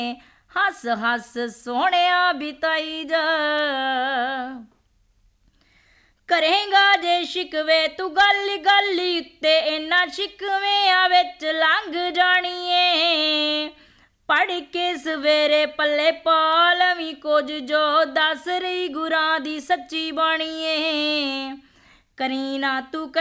हस हस सोहणिया बिताई जा। करेगा जे शिकवे तू गल गल उत्ते इन्ना शिकवियां विच लंघ जाणीए। पढ़ के सवेरे पल्ले पा लवीं कुछ जो दस रही गुरां दी सच्ची बाणीए। करी ना तू